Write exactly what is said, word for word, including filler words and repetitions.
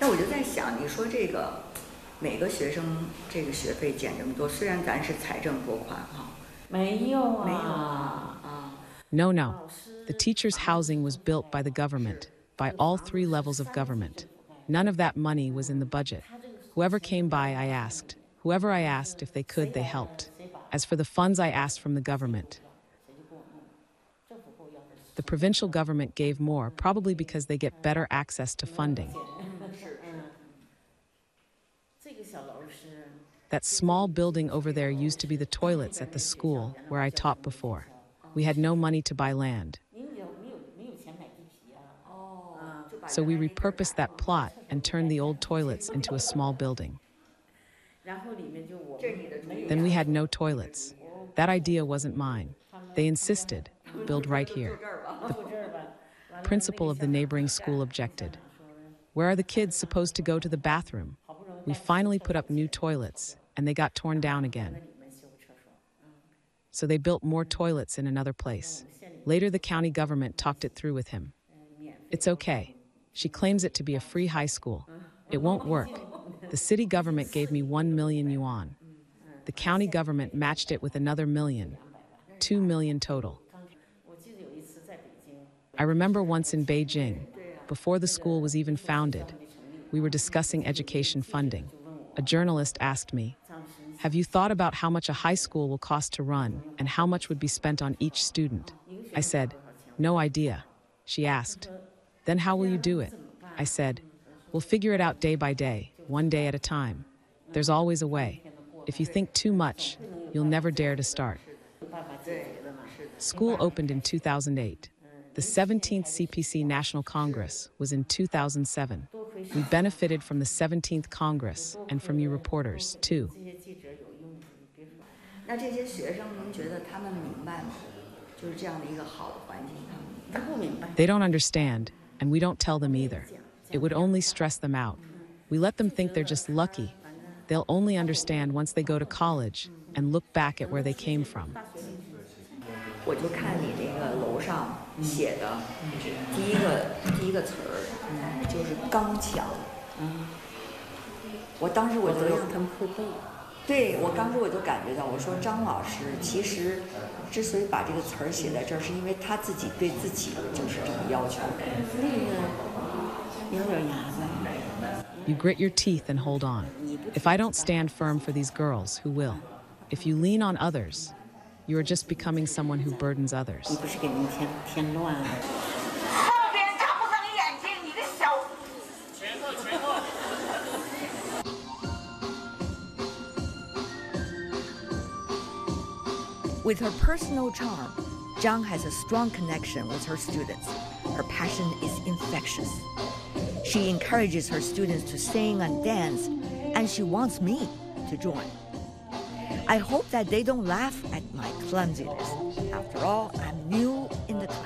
那我就在想，你说这个每个学生这个学费减这么多，虽然咱是财政拨款哈， 没有啊， 没有啊啊。 No, no. The teachers' housing was built by the government, by all three levels of government. None of that money was in the budget. Whoever came by, I asked. Whoever I asked, if they could, they helped. As for the funds I asked from the government, the provincial government gave more, probably because they get better access to funding. That small building over there used to be the toilets at the school where I taught before. We had no money to buy land. So we repurposed that plot and turned the old toilets into a small building. Then we had no toilets. That idea wasn't mine. They insisted, build right here. The principal of the neighboring school objected. Where are the kids supposed to go to the bathroom? We finally put up new toilets, and they got torn down again. So they built more toilets in another place. Later, the county government talked it through with him. It's okay. She claims it to be a free high school. It won't work. The city government gave me one million yuan. The county government matched it with another million. Two million total. I remember once in Beijing, before the school was even founded, we were discussing education funding. A journalist asked me, "Have you thought about how much a high school will cost to run and how much would be spent on each student?" I said, "No idea." She asked, "Then how will you do it?" I said, "We'll figure it out day by day, one day at a time. There's always a way. If you think too much, you'll never dare to start." School opened in two thousand eight. The seventeenth C P C National Congress was in two thousand seven. We benefited from the seventeenth Congress and from you reporters, too. 那这些学生，您觉得他们明白吗？就是这样的一个好的环境，他们不明白。 They don't understand, and we don't tell them either. It would only stress them out. We let them think they're just lucky. They'll only understand once they go to college and look back at where they came from. 我就看你这个楼上写的第一个第一个词儿，就是刚强。嗯，我当时我就让他们会背。对，我当时我就感觉到，我说张老师其实之所以把这个词儿写在这儿，是因为他自己对自己就是这么要求的。那个咬咬牙吧。 You grit your teeth and hold on. If I don't stand firm for these girls, who will? If you lean on others, you are just becoming someone who burdens others. 你不是给人添添乱啊？ With her personal charm, Zhang has a strong connection with her students. Her passion is infectious. She encourages her students to sing and dance, and she wants me to join. I hope that they don't laugh at my clumsiness. After all, I'm new